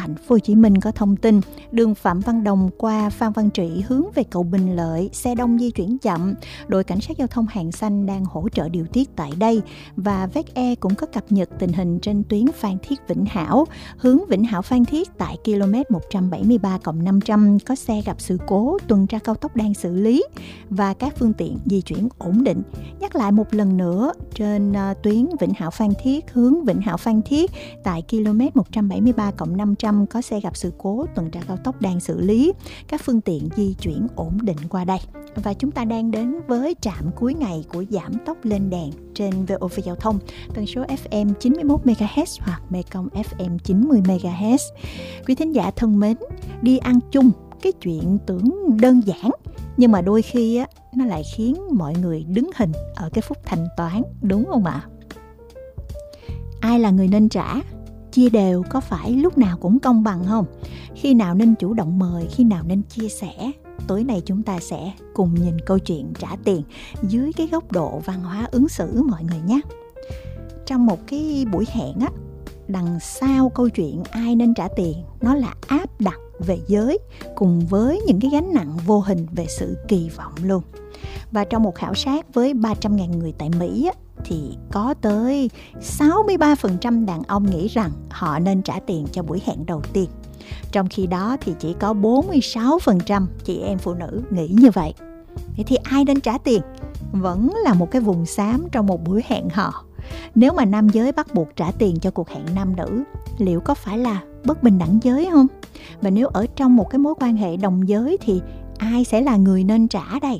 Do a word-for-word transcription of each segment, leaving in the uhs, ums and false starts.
Thành phố Hồ Chí Minh có thông tin đường Phạm Văn Đồng qua Phan Văn Trị hướng về cầu Bình Lợi, xe đông di chuyển chậm. Đội cảnh sát giao thông Hàng Xanh đang hỗ trợ điều tiết tại đây. Và vét e cũng có cập nhật tình hình trên tuyến Phan Thiết Vĩnh Hảo, hướng Vĩnh Hảo Phan Thiết tại km một trăm bảy mươi ba cộng năm trăm có xe gặp sự cố, tuần tra cao tốc đang xử lý và các phương tiện di chuyển ổn định. Nhắc lại một lần nữa, trên uh, tuyến Vĩnh Hảo Phan Thiết hướng Vĩnh Hảo Phan Thiết tại km một trăm bảy mươi ba cộng năm trăm có xe gặp sự cố, tuần tra cao tốc đang xử lý, các phương tiện di chuyển ổn định qua đây. Và chúng ta đang đến với trạm cuối ngày của giảm tốc lên đèn trên vê o vê Giao thông, tần số ép em chín mươi mốt mê ga héc hoặc Mekong ép em chín mươi mê ga héc. Quý thính giả thân mến, đi ăn chung cái chuyện tưởng đơn giản, nhưng mà đôi khi á, nó lại khiến mọi người đứng hình ở cái phút thanh toán, đúng không ạ? Ai là người nên trả? Chia đều có phải lúc nào cũng công bằng không? Khi nào nên chủ động mời, khi nào nên chia sẻ? Tối nay chúng ta sẽ cùng nhìn câu chuyện trả tiền dưới cái góc độ văn hóa ứng xử mọi người nhé. Trong một cái buổi hẹn á, đằng sau câu chuyện ai nên trả tiền, nó là áp đặt về giới cùng với những cái gánh nặng vô hình về sự kỳ vọng luôn. Và trong một khảo sát với ba trăm nghìn người tại Mỹ á, thì có tới sáu mươi ba phần trăm đàn ông nghĩ rằng họ nên trả tiền cho buổi hẹn đầu tiên. Trong khi đó thì chỉ có bốn mươi sáu phần trăm chị em phụ nữ nghĩ như vậy. Vậy thì ai nên trả tiền? Vẫn là một cái vùng xám trong một buổi hẹn hò. Nếu mà nam giới bắt buộc trả tiền cho cuộc hẹn nam nữ, liệu có phải là bất bình đẳng giới không? Và nếu ở trong một cái mối quan hệ đồng giới thì ai sẽ là người nên trả đây?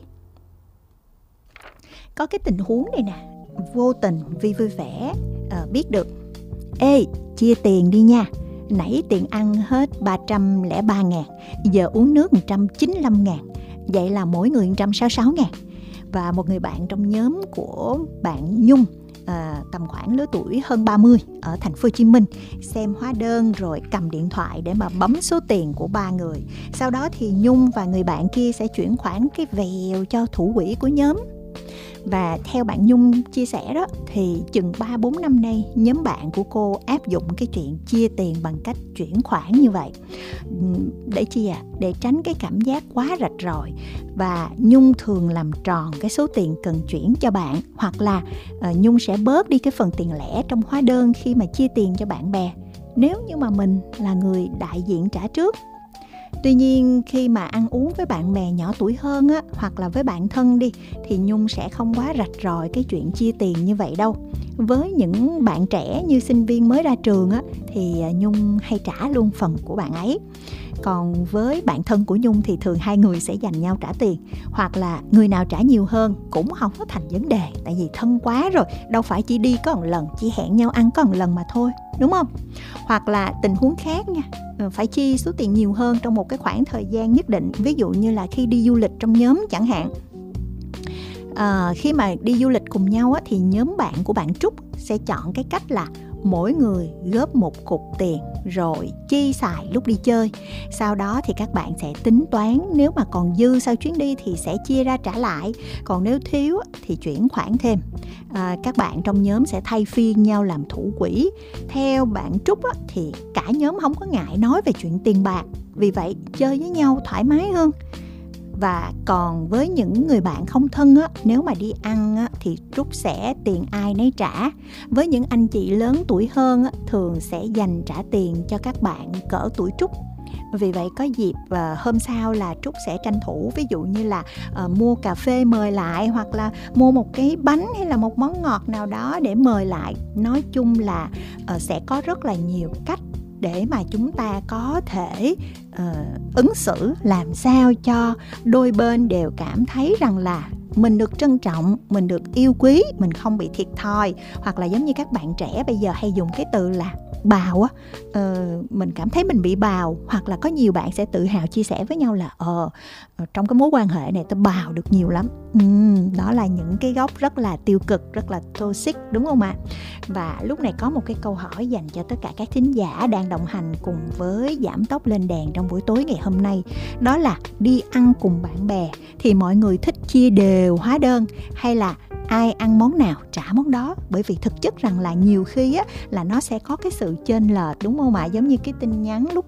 Có cái tình huống này nè, vô tình vì vui vẻ uh, biết được: ê, chia tiền đi nha, nãy tiền ăn hết ba trăm lẻ ba ngàn, giờ uống nước một trăm chín mươi lăm ngàn, vậy là mỗi người một trăm sáu mươi sáu ngàn. Và một người bạn trong nhóm của bạn Nhung, à, tầm khoảng lứa tuổi hơn ba mươi ở thành phố Hồ Chí Minh, xem hóa đơn rồi cầm điện thoại để mà bấm số tiền của ba người. Sau đó thì Nhung và người bạn kia sẽ chuyển khoản cái vèo cho thủ quỹ của nhóm. Và theo bạn Nhung chia sẻ đó, thì chừng ba bốn năm nay nhóm bạn của cô áp dụng cái chuyện chia tiền bằng cách chuyển khoản như vậy. Để chi à? Để tránh cái cảm giác quá rạch ròi. Và Nhung thường làm tròn cái số tiền cần chuyển cho bạn, hoặc là uh, Nhung sẽ bớt đi cái phần tiền lẻ trong hóa đơn khi mà chia tiền cho bạn bè, nếu như mà mình là người đại diện trả trước. Tuy nhiên khi mà ăn uống với bạn bè nhỏ tuổi hơn á, hoặc là với bạn thân đi, thì Nhung sẽ không quá rạch ròi cái chuyện chia tiền như vậy đâu. Với những bạn trẻ như sinh viên mới ra trường á, thì Nhung hay trả luôn phần của bạn ấy. Còn với bạn thân của Nhung thì thường hai người sẽ dành nhau trả tiền, hoặc là người nào trả nhiều hơn cũng không có thành vấn đề, tại vì thân quá rồi, đâu phải chỉ đi có một lần, chỉ hẹn nhau ăn có một lần mà thôi, đúng không? Hoặc là tình huống khác nha, phải chi số tiền nhiều hơn trong một cái khoảng thời gian nhất định, ví dụ như là khi đi du lịch trong nhóm chẳng hạn. À, khi mà đi du lịch cùng nhau á, thì nhóm bạn của bạn Trúc sẽ chọn cái cách là mỗi người góp một cục tiền rồi chi xài lúc đi chơi. Sau đó thì các bạn sẽ tính toán, nếu mà còn dư sau chuyến đi thì sẽ chia ra trả lại, còn nếu thiếu thì chuyển khoản thêm. À, các bạn trong nhóm sẽ thay phiên nhau làm thủ quỹ. Theo bạn Trúc á, thì cả nhóm không có ngại nói về chuyện tiền bạc, vì vậy chơi với nhau thoải mái hơn. Và còn với những người bạn không thân á, nếu mà đi ăn á, thì Trúc sẽ tiền ai nấy trả. Với những anh chị lớn tuổi hơn á, thường sẽ dành trả tiền cho các bạn cỡ tuổi Trúc. Vì vậy có dịp uh, hôm sau là Trúc sẽ tranh thủ, ví dụ như là uh, mua cà phê mời lại, hoặc là mua một cái bánh hay là một món ngọt nào đó để mời lại. Nói chung là uh, sẽ có rất là nhiều cách để mà chúng ta có thể uh, ứng xử làm sao cho đôi bên đều cảm thấy rằng là mình được trân trọng, mình được yêu quý, mình không bị thiệt thòi. Hoặc là giống như các bạn trẻ bây giờ hay dùng cái từ là bào á, ờ, mình cảm thấy mình bị bào. Hoặc là có nhiều bạn sẽ tự hào chia sẻ với nhau là ờ trong cái mối quan hệ này tôi bào được nhiều lắm. ừ, Đó là những cái góc rất là tiêu cực, rất là toxic, đúng không ạ? Và lúc này có một cái câu hỏi dành cho tất cả các thính giả đang đồng hành cùng với Giảm Tốc Lên Đèn trong buổi tối ngày hôm nay. Đó là đi ăn cùng bạn bè thì mọi người thích chia đều hóa đơn, hay là ai ăn món nào trả món đó? Bởi vì thực chất rằng là nhiều khi á, là nó sẽ có cái sự chênh lệch, đúng không ạ? Giống như cái tin nhắn lúc